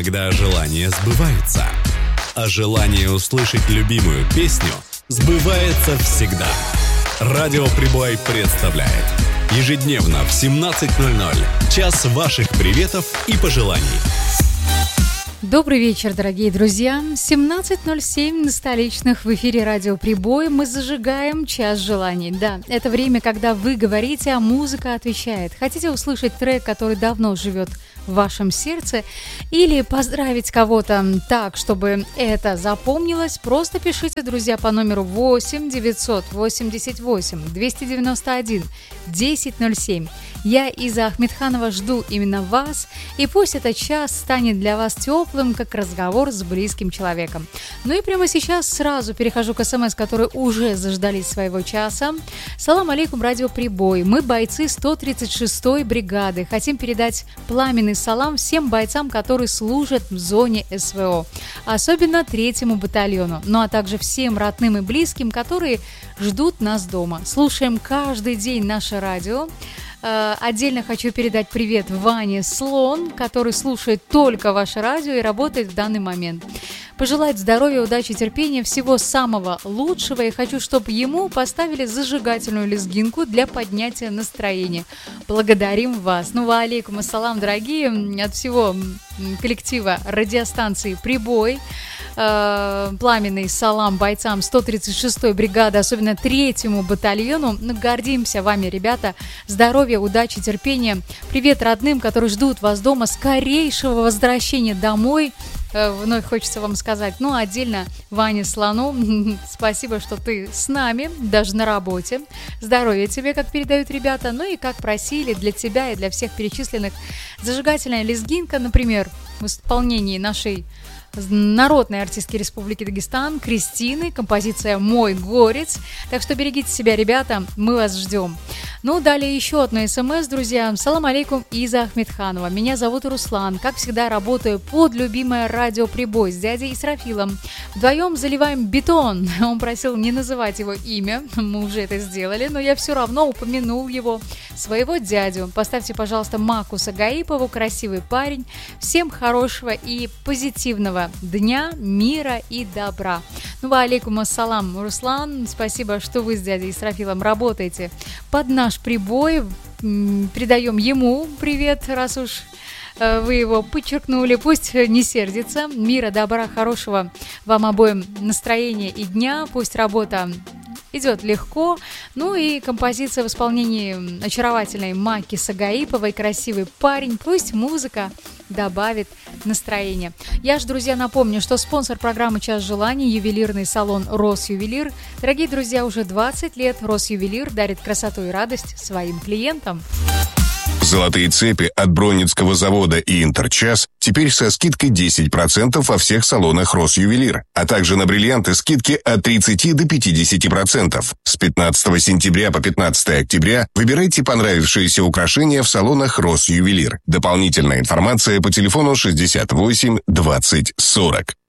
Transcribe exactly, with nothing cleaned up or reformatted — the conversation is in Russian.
Когда желания сбываются. А желание услышать любимую песню сбывается всегда. Радио Прибой представляет ежедневно в семнадцать ноль ноль час ваших приветов и пожеланий. Добрый вечер, дорогие друзья. семнадцать ноль семь на столичных, в эфире Радио Прибой. Мы зажигаем час желаний. Да, это время, когда вы говорите, а музыка отвечает. Хотите услышать трек, который давно живет в вашем сердце, или поздравить кого-то так, чтобы это запомнилось, просто пишите, друзья, по номеру восемь девятьсот восемьдесят восемь двести девяносто один десять ноль семь. Я, Иза Ахмедханова, жду именно вас, и пусть этот час станет для вас теплым, как разговор с близким человеком. Ну и прямо сейчас сразу перехожу к СМС, которые уже заждались своего часа. Салам алейкум, Радио Прибой. Мы бойцы сто тридцать шестой бригады. Хотим передать пламенный салам всем бойцам, которые служат в зоне СВО, особенно третьему батальону, ну а также всем родным и близким, которые ждут нас дома. Слушаем каждый день наше радио. Отдельно хочу передать привет Ване Слон, который слушает только ваше радио и работает в данный момент. Пожелать здоровья, удачи, терпения, всего самого лучшего. И хочу, чтобы ему поставили зажигательную лезгинку для поднятия настроения. Благодарим вас. Ну, ва алейкум ассалам, дорогие, от всего коллектива радиостанции «Прибой». Пламенный салам бойцам сто тридцать шестой бригады, особенно третьему батальону. Ну, гордимся вами, ребята. Здоровья, удачи, терпения. Привет родным, которые ждут вас дома. Скорейшего возвращения домой. Вновь хочется вам сказать. Ну, отдельно Ване Слону. Спасибо, что ты с нами, даже на работе. Здоровья тебе, как передают ребята. Ну и как просили, для тебя и для всех перечисленных. Зажигательная лезгинка, например, в исполнении нашей народной артистки Республики Дагестан Кристины, композиция «Мой горец». Так что берегите себя, ребята, мы вас ждем. Ну, далее еще одно смс, друзья. Салам алейкум, Иза Ахмедханова. Меня зовут Руслан. Как всегда, работаю под любимое Радио Прибой с дядей Исрафилом. Вдвоем заливаем бетон. Он просил не называть его имя. Мы уже это сделали, но я все равно упомянул его, своего дядю. Поставьте, пожалуйста, Макуса Гаипову, красивый парень. Всем хорошего и позитивного дня, мира и добра. Ну, ва алейкум ассалам, Руслан. Спасибо, что вы с дядей Исрафилом работаете под наш прибой. Передаем ему привет, раз уж вы его подчеркнули. Пусть не сердится. Мира, добра, хорошего вам обоим настроения и дня. Пусть работа идет легко. Ну и композиция в исполнении очаровательной Маки Сагаиповой, красивый парень. Пусть музыка добавит настроение. Я же, друзья, напомню, что спонсор программы «Час желаний» — ювелирный салон «Росювелир». Дорогие друзья, уже двадцать лет «Росювелир» дарит красоту и радость своим клиентам. Золотые цепи от Бронницкого завода и Интерчас теперь со скидкой десять процентов во всех салонах Росювелир, а также на бриллианты скидки от тридцати до пятидесяти процентов. С пятнадцатого сентября по пятнадцатое октября выбирайте понравившиеся украшения в салонах Росювелир. Дополнительная информация по телефону шестьдесят восемь двадцать сорок.